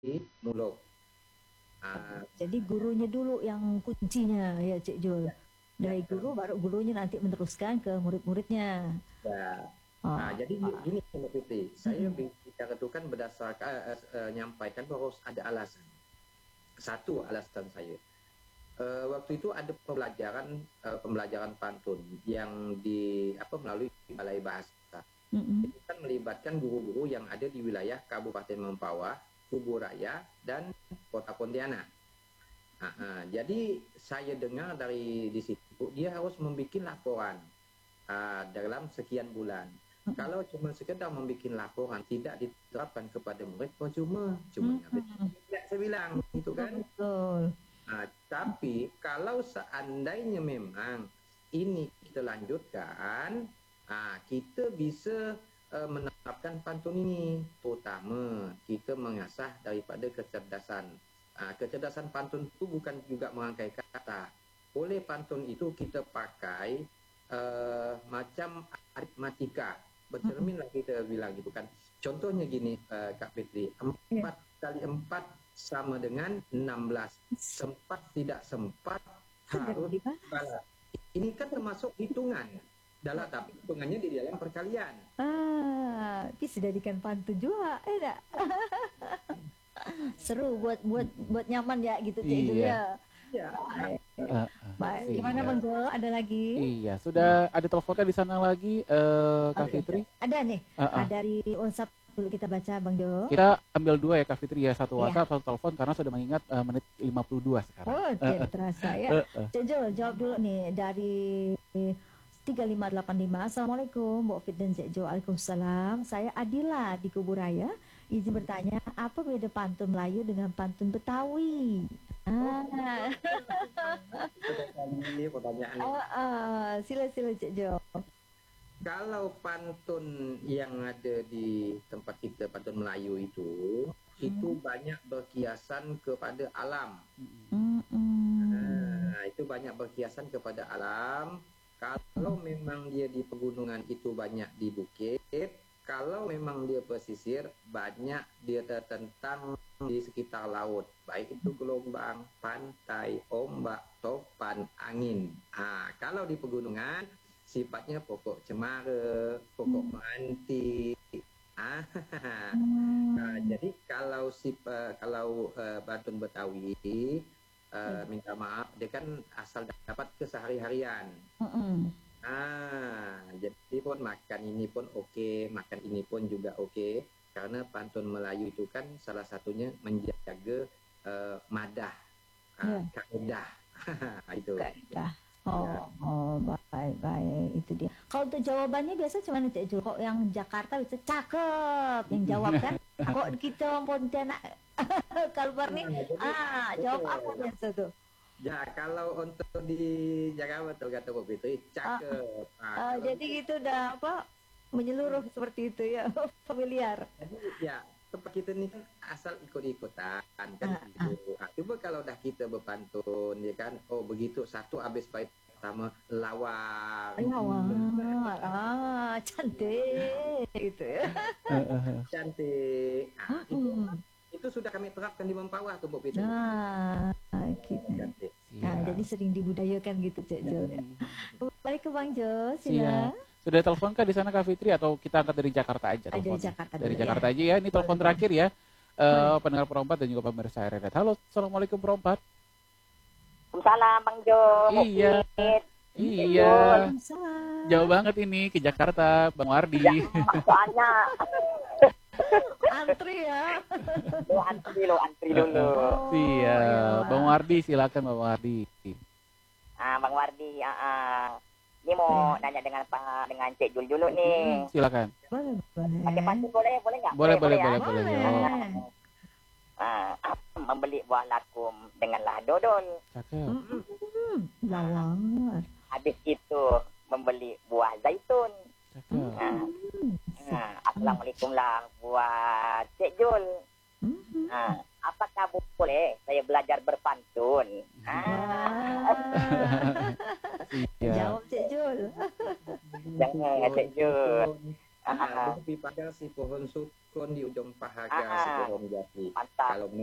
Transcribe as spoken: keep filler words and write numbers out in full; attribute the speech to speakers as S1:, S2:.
S1: muluk. Ah,
S2: Jadi gurunya dulu yang kuncinya ya Cik Jul.
S1: ya,
S2: Dari guru baru gurunya nanti meneruskan ke murid-muridnya.
S1: ya. Ah,
S2: Oh,
S1: jadi
S2: oh.
S1: gini Mbak Fitri, saya
S2: Mm-mm.
S1: bicara itu kan berdasarkan eh, eh, nyampaikan bahwa harus ada alasan. Satu alasan saya. Eh, waktu itu ada pembelajaran eh, pembelajaran pantun yang di apa melalui Balai Bahasa.
S2: Mm-mm.
S1: Itu kan melibatkan guru-guru yang ada di wilayah Kabupaten Mempawah, Kuburaya, dan Kota Pontianak. Ah, ah. Jadi saya dengar dari di situ dia harus membuat laporan ah, dalam sekian bulan. Kalau cuma sekedar membuat laporan tidak diterapkan kepada murid, percuma. Cuma habis
S2: Mm-mm.
S1: tidak saya bilang itu
S2: Betul,
S1: kan.
S2: betul.
S1: Nah, tapi kalau seandainya memang ini kita lanjutkan, ah, kita bisa eh, menerapkan pantun ini, terutama kita mengasah daripada kecerdasan. Ah, kecerdasan pantun itu bukan juga merangkai kata. Oleh pantun itu kita pakai eh, macam aritmatika.
S2: Mm-mm.
S1: Bercerminlah kita bilang gitu kan. Contohnya gini, eh, Kak Fitri,
S2: Ya.
S1: empat kali empat sama dengan enam belas. Sempat tidak sempat
S2: Segera
S1: harus
S2: dibahas.
S1: balas. Ini kan termasuk hitungan. Dalam tapi hitungannya di dalam perkalian.
S2: Ah, bisa jadikan pantun juga, eh enggak? Seru buat buat buat nyaman ya gitu Cik Jul
S3: Iya.
S2: ya.
S1: Ya,
S2: Baik.
S3: Uh, uh,
S2: Baik. Gimana
S3: iya.
S2: Bang Jo? Ada lagi?
S3: Iya, sudah ada teleponnya di sana lagi, eh Kak
S2: Oke.
S3: Fitri.
S2: Ada nih.
S3: Uh, uh.
S2: Ah, dari WhatsApp dulu kita baca Bang Jo.
S3: Kita ambil dua ya Kak Fitri ya, satu
S2: Iya.
S3: WhatsApp, satu telepon karena sudah mengingat eh, menit lima puluh dua sekarang.
S2: Oh,
S3: Uh,
S2: tidak
S3: uh.
S2: terasa ya.
S3: Uh, uh.
S2: Cik Jul, jawab dulu nih dari tiga lima delapan lima. Assalamualaikum, Mbak Fit dan Cik Jul. Waalaikumsalam. Saya Adila di Kuburaya. Izin bertanya, apa beda pantun Melayu dengan pantun Betawi? Ah,
S1: ini pertanyaan.
S2: ah, ah. Sila sila Cik Jul.
S1: Kalau pantun yang ada di tempat kita, pantun Melayu itu,
S2: Hmm.
S1: itu banyak berkiasan kepada alam.
S2: Hmm, hmm.
S1: Nah, itu banyak berkiasan kepada alam. Kalau memang dia di pegunungan itu banyak di bukit. Kalau memang dia pesisir, banyak dia tertentang di sekitar laut. Baik itu gelombang, pantai, ombak, topan, angin. Nah, kalau di pegunungan, sifatnya pokok cemara, pokok meranti. Ah, nah, jadi kalau si kalau uh, pantun Betawi, uh, minta maaf, dia kan asal dapat kesehari-harian.
S2: Hmm.
S1: Ah, jadi pun makan ini pun oke, okay, makan ini pun juga oke, okay, karena pantun Melayu itu kan salah satunya menjaga uh, madah, uh,
S2: Yeah.
S1: kaidah, itu.
S2: Kaidah. Oh, ya. Oh, baik, baik, itu dia. Kalau untuk jawabannya biasa cuma Cik Jul. Kok yang Jakarta bisa cakep yang jawab kan? Kok kita Pontianak Kalbar nih, ah, jawab apa biasa tuh?
S1: Ya, kalau untuk di Jakarta betul kata Bu Fitri, cakep.
S2: Ah, ah, jadi gitu udah apa menyeluruh seperti itu ya, familiar.
S1: Jadi ya tempat kita nih kan asal ikut-ikutan kan
S2: Ah,
S1: gitu. Nah, coba kalau udah kita berpantun ya kan, oh begitu satu habis bait pertama lawar.
S2: Lawar, ah cantik gitu ya.
S1: Cantik. Nah, itu,
S2: Mm-mm.
S1: itu sudah kami terapkan di Mempawah tuh Bu Fitri.
S2: Nah, gitu.
S1: Cantik.
S2: Nah,
S3: Iya.
S2: jadi sering dibudayakan gitu Cik Jul. Balik ke Bang Jo,
S3: Siap.
S2: sila.
S3: Sudah telepon kah di sana Kak Fitri atau kita angkat dari Jakarta aja?
S2: Ah, dari
S3: teleponnya?
S2: Jakarta
S3: Dari
S2: dulu,
S3: Jakarta
S2: ya.
S3: aja ya. Ini telepon
S2: Boleh.
S3: terakhir ya. Eh, pendengar Perompat dan juga pemirsa R R Z. Halo, Assalamualaikum Perompat.
S4: Waalaikumsalam Bang Jo.
S3: Iya.
S4: Mufid.
S3: Iya.
S2: Waalaikumsalam.
S3: Jauh banget ini ke Jakarta, Bang Wardi.
S4: Ya, soalnya
S2: Antri ya.
S4: lo antri lo antri dulu.
S2: Oh,
S3: Iya,
S2: iya.
S3: Bang Wardi silakan Bang Wardi.
S4: Ah, Bang Wardi, ah, ah. Ini mau
S2: Iya.
S4: nanya dengan Pak dengan Cik Jul dulu nih.
S3: Silakan.
S2: Boleh, boleh.
S4: Pakai pantun boleh, boleh nggak?
S3: Boleh, boleh,
S4: ya?
S3: boleh, boleh.
S2: Boleh.
S4: Ah, membeli buah lakum denganlah dodol.
S3: Cakep.
S2: Mm-mm. Lawar.
S4: Habis itu membeli buah zaitun.
S3: Cakep.
S4: Nah,
S2: Mm.
S4: nah, Assalamualaikum lah buat Cik Jul.
S2: Mm-mm.
S4: Nah, apakah boleh saya belajar berpantun? Ah,
S2: Wah.
S3: Iya.
S2: Jawab Cik Jul.
S4: jangan Cik Jul. Ah,
S1: Ah, lebih pada si pohon sukun di ujung pahaga
S4: Ah,
S1: si pohon jati.
S4: mantap.
S1: Kalau